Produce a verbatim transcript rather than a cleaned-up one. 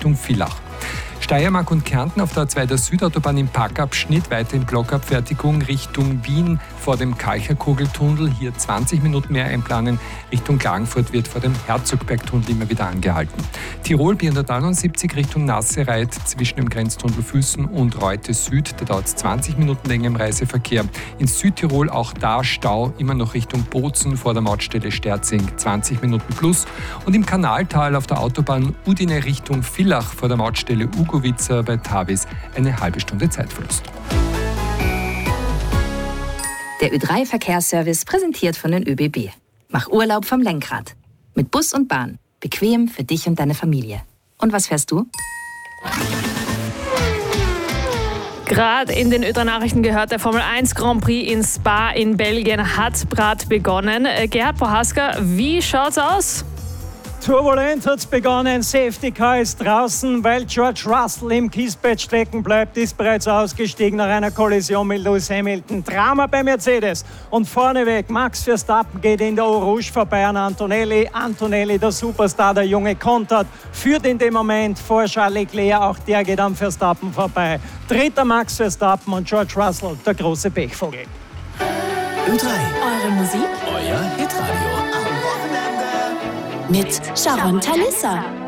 Richtung Villach. Steiermark und Kärnten auf der A zwei der Südautobahn im Parkabschnitt, weiter in Blockabfertigung Richtung Wien vor dem Kalcherkugeltunnel. Hier zwanzig Minuten mehr einplanen. Richtung Klagenfurt wird vor dem Herzogbergtunnel immer wieder angehalten. Tirol B hundertneunundsiebzig Richtung Nassereit zwischen dem Grenztunnel Füssen und Reute Süd. Da dauert es zwanzig Minuten länger im Reiseverkehr. In Südtirol auch da Stau, immer noch Richtung Bozen vor der Mautstelle Sterzing, zwanzig Minuten plus. Und im Kanaltal auf der Autobahn Udine Richtung Villach vor der Mautstelle Ugowitzer bei Tavis eine halbe Stunde Zeitverlust. Der Ö drei Verkehrsservice präsentiert von den ÖBB. Mach Urlaub vom Lenkrad. Mit Bus und Bahn. Bequem für dich und deine Familie. Und was fährst du? Gerade in den Ö drei Nachrichten gehört, der Formel eins Grand Prix in Spa in Belgien hat gerade begonnen. Gerhard Prohaska, wie schaut's aus? Turbulent hat's begonnen, Safety Car ist draußen, weil George Russell im Kiesbett stecken bleibt, ist bereits ausgestiegen nach einer Kollision mit Lewis Hamilton. Drama bei Mercedes und vorneweg Max Verstappen geht in der Eau Rouge vorbei an Antonelli. Antonelli, der Superstar, der Junge kontert, führt in dem Moment vor Charles Leclerc, auch der geht am Verstappen vorbei. Dritter Max Verstappen und George Russell, der große Pechvogel. Ö drei. Eure Musik? Euer Hitradio. Mit Sharon Talissa.